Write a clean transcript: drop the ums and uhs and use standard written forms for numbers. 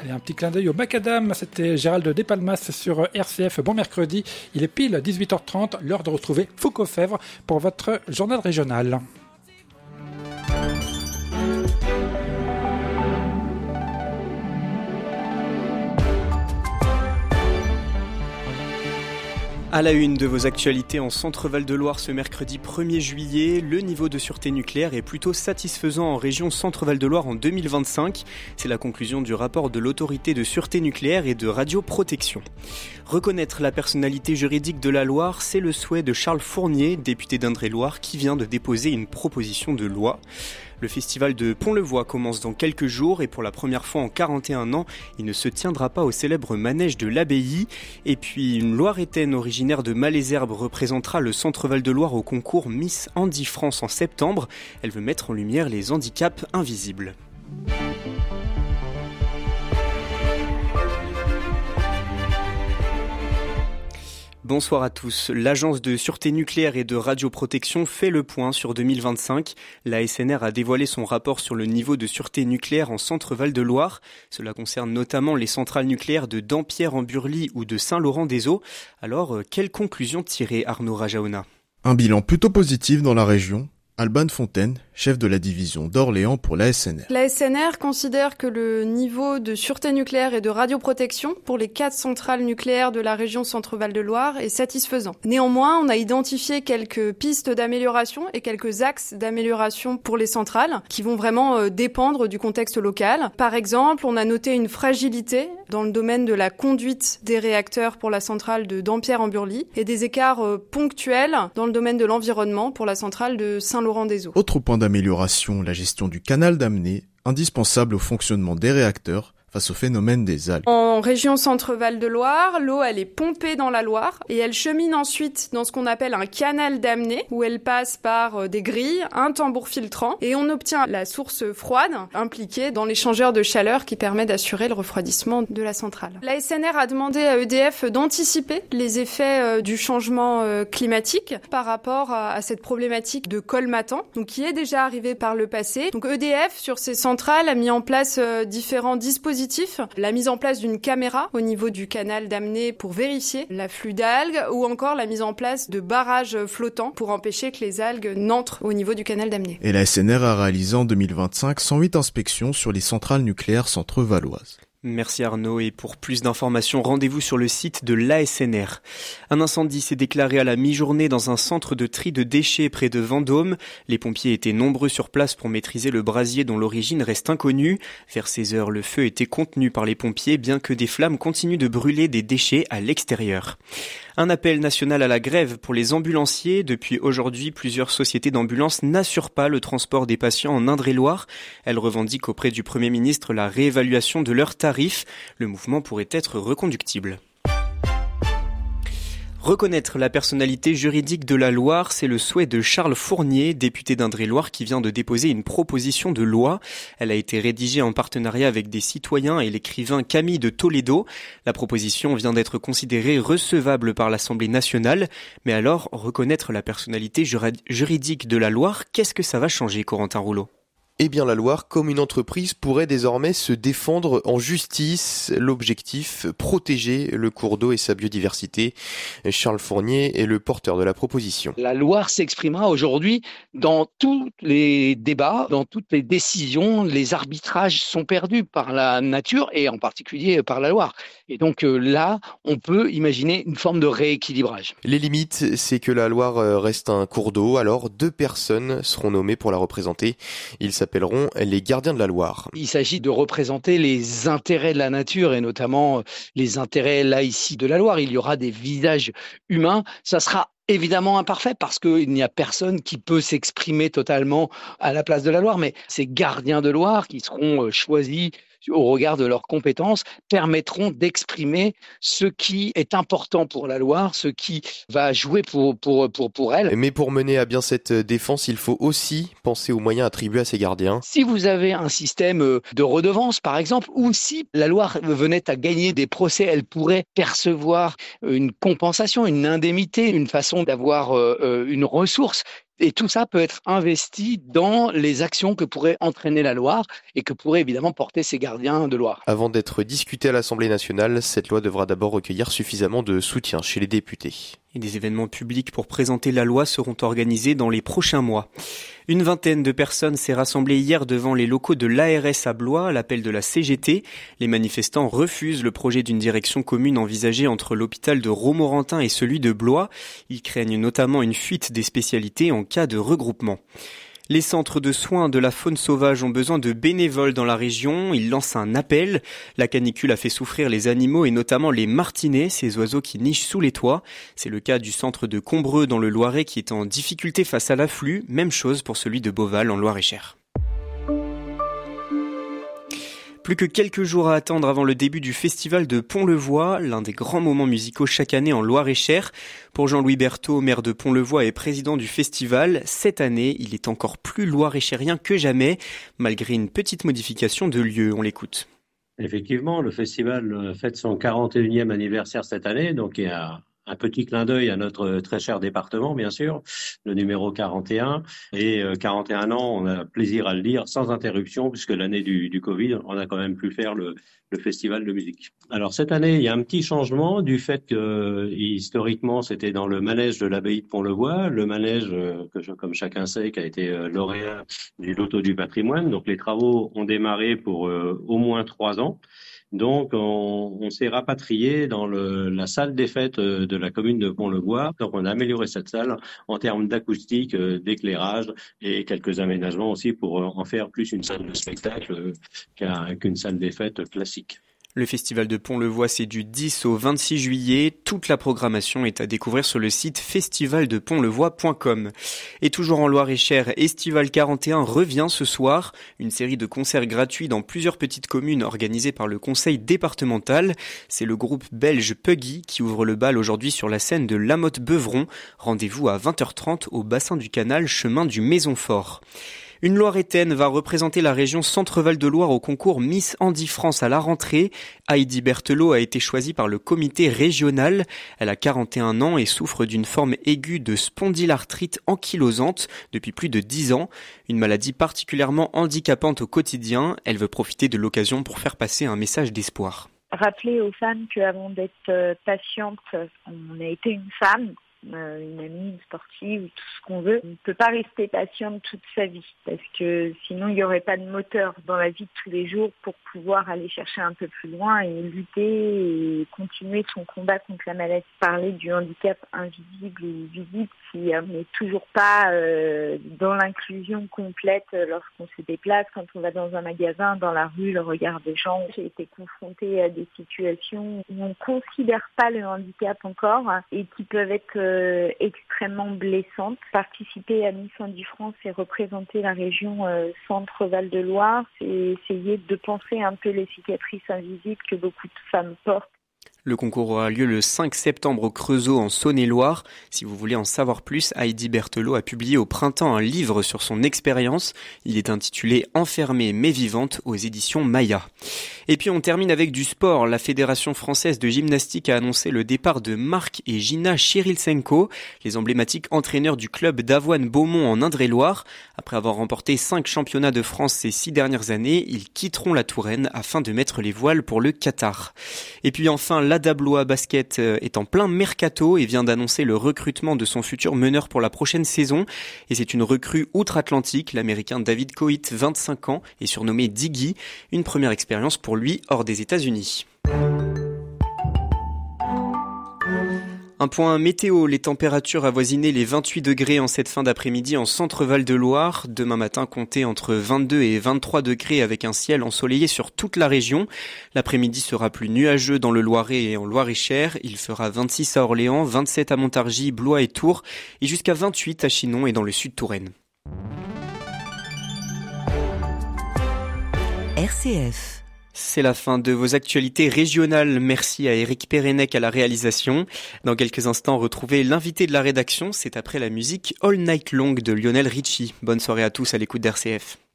Et un petit clin d'œil au macadam, c'était Gérald de Palmas sur RCF. Bon mercredi, il est pile 18h30, l'heure de retrouver Foucault-Fèvre pour votre journal régional. À la une de vos actualités en Centre-Val de Loire ce mercredi 1er juillet, le niveau de sûreté nucléaire est plutôt satisfaisant en région Centre-Val de Loire en 2025. C'est la conclusion du rapport de l'autorité de sûreté nucléaire et de radioprotection. Reconnaître la personnalité juridique de la Loire, c'est le souhait de Charles Fournier, député d'Indre-et-Loire, qui vient de déposer une proposition de loi. Le festival de Pont-le-Voix commence dans quelques jours et pour la première fois en 41 ans, il ne se tiendra pas au célèbre manège de l'Abbaye. Et puis une Loiretaine originaire de Malesherbes représentera le Centre-Val de Loire au concours Miss Handi France en septembre. Elle veut mettre en lumière les handicaps invisibles. Bonsoir à tous. L'Agence de sûreté nucléaire et de radioprotection fait le point sur 2025. La SNR a dévoilé son rapport sur le niveau de sûreté nucléaire en Centre-Val de Loire. Cela concerne notamment les centrales nucléaires de Dampierre-en-Burly ou de Saint-Laurent-des-Eaux. Alors, quelles conclusions tirer, Arnaud Rajaona ? Un bilan plutôt positif dans la région. Alban Fontaine, chef de la division d'Orléans pour la SNR. La SNR considère que le niveau de sûreté nucléaire et de radioprotection pour les 4 centrales nucléaires de la région Centre-Val de Loire est satisfaisant. Néanmoins, on a identifié quelques pistes d'amélioration et quelques axes d'amélioration pour les centrales qui vont vraiment dépendre du contexte local. Par exemple, on a noté une fragilité dans le domaine de la conduite des réacteurs pour la centrale de Dampierre-en-Burly et des écarts ponctuels dans le domaine de l'environnement pour la centrale de Saint-Laurent-des-Eaux. Autre point d'amélioration, la gestion du canal d'Amné, indispensable au fonctionnement des réacteurs face au phénomène des algues. En région Centre-Val de Loire, l'eau elle est pompée dans la Loire et elle chemine ensuite dans ce qu'on appelle un canal d'Amné où elle passe par des grilles, un tambour filtrant et on obtient la source froide impliquée dans l'échangeur de chaleur qui permet d'assurer le refroidissement de la centrale. La SNR a demandé à EDF d'anticiper les effets du changement climatique par rapport à cette problématique de colmatant, donc qui est déjà arrivée par le passé. Donc EDF sur ces centrales a mis en place différents dispositifs. La mise en place d'une caméra au niveau du canal d'Amné pour vérifier l'afflux d'algues ou encore la mise en place de barrages flottants pour empêcher que les algues n'entrent au niveau du canal d'Amné. Et la SNR a réalisé en 2025 108 inspections sur les centrales nucléaires centre-valoises. Merci Arnaud et pour plus d'informations, rendez-vous sur le site de l'ASNR. Un incendie s'est déclaré à la mi-journée dans un centre de tri de déchets près de Vendôme. Les pompiers étaient nombreux sur place pour maîtriser le brasier dont l'origine reste inconnue. Vers 16 heures, le feu était contenu par les pompiers bien que des flammes continuent de brûler des déchets à l'extérieur. Un appel national à la grève pour les ambulanciers. Depuis aujourd'hui, plusieurs sociétés d'ambulance n'assurent pas le transport des patients en Indre-et-Loire. Elles revendiquent auprès du Premier ministre la réévaluation de leurs tarifs. Le mouvement pourrait être reconductible. Reconnaître la personnalité juridique de la Loire, c'est le souhait de Charles Fournier, député d'Indre-et-Loire, qui vient de déposer une proposition de loi. Elle a été rédigée en partenariat avec des citoyens et l'écrivain Camille de Toledo. La proposition vient d'être considérée recevable par l'Assemblée nationale. Mais alors, reconnaître la personnalité juridique de la Loire, qu'est-ce que ça va changer, Corentin Rouleau ? Eh bien, la Loire, comme une entreprise, pourrait désormais se défendre en justice. L'objectif, protéger le cours d'eau et sa biodiversité. Charles Fournier est le porteur de la proposition. La Loire s'exprimera aujourd'hui dans tous les débats, dans toutes les décisions. Les arbitrages sont perdus par la nature et en particulier par la Loire. Et donc là, on peut imaginer une forme de rééquilibrage. Les limites, c'est que la Loire reste un cours d'eau. Alors, 2 personnes seront nommées pour la représenter. Ils s'appelleront les gardiens de la Loire. Il s'agit de représenter les intérêts de la nature et notamment les intérêts là ici de la Loire. Il y aura des visages humains. Ça sera évidemment imparfait parce qu'il n'y a personne qui peut s'exprimer totalement à la place de la Loire. Mais ces gardiens de Loire qui seront choisis au regard de leurs compétences, permettront d'exprimer ce qui est important pour la Loire, ce qui va jouer pour elle. Mais pour mener à bien cette défense, il faut aussi penser aux moyens attribués à ces gardiens. Si vous avez un système de redevance, par exemple, ou si la Loire venait à gagner des procès, elle pourrait percevoir une compensation, une indemnité, une façon d'avoir une ressource Et tout ça peut être investi dans les actions que pourrait entraîner la Loire et que pourraient évidemment porter ces gardiens de Loire. Avant d'être discutée à l'Assemblée nationale, cette loi devra d'abord recueillir suffisamment de soutien chez les députés. Et des événements publics pour présenter la loi seront organisés dans les prochains mois. Une vingtaine de personnes s'est rassemblée hier devant les locaux de l'ARS à Blois à l'appel de la CGT. Les manifestants refusent le projet d'une direction commune envisagée entre l'hôpital de Romorantin et celui de Blois. Ils craignent notamment une fuite des spécialités en cas de regroupement. Les centres de soins de la faune sauvage ont besoin de bénévoles dans la région. Ils lancent un appel. La canicule a fait souffrir les animaux et notamment les martinets, ces oiseaux qui nichent sous les toits. C'est le cas du centre de Combreux dans le Loiret qui est en difficulté face à l'afflux. Même chose pour celui de Beauval en Loir-et-Cher. Plus que quelques jours à attendre avant le début du festival de Pont-le-Voix, l'un des grands moments musicaux chaque année en Loir-et-Cher. Pour Jean-Louis Berthaud, maire de Pont-le-Voix et président du festival, cette année, il est encore plus loir-et-cherien que jamais, malgré une petite modification de lieu. On l'écoute. Effectivement, le festival fête son 41e anniversaire cette année, donc il y a un petit clin d'œil à notre très cher département, bien sûr, le numéro 41. Et 41 ans, on a plaisir à le dire, sans interruption, puisque l'année du Covid, on a quand même pu faire le festival de musique. Alors cette année, il y a un petit changement du fait que historiquement, c'était dans le manège de l'abbaye de Pont-le-Voix, le manège, comme chacun sait, qui a été lauréat du Loto du patrimoine. Donc les travaux ont démarré pour au moins 3 ans. Donc, on s'est rapatrié dans la salle des fêtes de la commune de Pont-le-Voix. Donc, on a amélioré cette salle en termes d'acoustique, d'éclairage et quelques aménagements aussi pour en faire plus une salle de spectacle qu'une salle des fêtes classique. Le festival de Pont-le-Voix, c'est du 10 au 26 juillet. Toute la programmation est à découvrir sur le site festivaldepontlevoix.com. Et toujours en Loir-et-Cher, Estival 41 revient ce soir. Une série de concerts gratuits dans plusieurs petites communes organisées par le conseil départemental. C'est le groupe belge Puggy qui ouvre le bal aujourd'hui sur la scène de Lamotte-Beuvron. Rendez-vous à 20h30 au bassin du canal, chemin du Maisonfort. Une Loiretaine va représenter la région Centre-Val de Loire au concours Miss Handy France à la rentrée. Heidi Berthelot a été choisie par le comité régional. Elle a 41 ans et souffre d'une forme aiguë de spondylarthrite ankylosante depuis plus de 10 ans. Une maladie particulièrement handicapante au quotidien. Elle veut profiter de l'occasion pour faire passer un message d'espoir. Rappeler aux femmes qu'avant d'être patiente, on a été une femme. Une amie, une sportive, tout ce qu'on veut. On ne peut pas rester patiente toute sa vie parce que sinon il n'y aurait pas de moteur dans la vie de tous les jours pour pouvoir aller chercher un peu plus loin et lutter et continuer son combat contre la maladie. Parler du handicap invisible ou visible qui n'est toujours pas dans l'inclusion complète lorsqu'on se déplace, quand on va dans un magasin, dans la rue, le regard des gens. J'ai été confrontée à des situations où on ne considère pas le handicap encore et qui peuvent être extrêmement blessante. Participer à Miss Handy France et représenter la région Centre-Val de Loire, c'est essayer de penser un peu les cicatrices invisibles que beaucoup de femmes portent. Le concours aura lieu le 5 septembre au Creusot en Saône-et-Loire. Si vous voulez en savoir plus, Heidi Berthelot a publié au printemps un livre sur son expérience. Il est intitulé « Enfermée mais vivante » aux éditions Maya. Et puis on termine avec du sport. La Fédération française de gymnastique a annoncé le départ de Marc et Gina Chirilsenko, les emblématiques entraîneurs du club d'Avoine Beaumont en Indre-et-Loire. Après avoir remporté 5 championnats de France ces 6 dernières années, ils quitteront la Touraine afin de mettre les voiles pour le Qatar. Et puis enfin, l'ADA Blois Basket est en plein mercato et vient d'annoncer le recrutement de son futur meneur pour la prochaine saison. Et c'est une recrue outre-Atlantique. L'Américain David Coit, 25 ans, est surnommé Diggy. Une première expérience pour lui hors des États-Unis. Un point météo, les températures avoisinaient les 28 degrés en cette fin d'après-midi en Centre-Val de Loire. Demain matin, comptez entre 22 et 23 degrés avec un ciel ensoleillé sur toute la région. L'après-midi sera plus nuageux dans le Loiret et en Loir-et-Cher. Il fera 26 à Orléans, 27 à Montargis, Blois et Tours et jusqu'à 28 à Chinon et dans le sud Touraine. RCF. C'est la fin de vos actualités régionales. Merci à Éric Pérenec à la réalisation. Dans quelques instants, retrouvez l'invité de la rédaction. C'est après la musique All Night Long de Lionel Richie. Bonne soirée à tous à l'écoute d'RCF.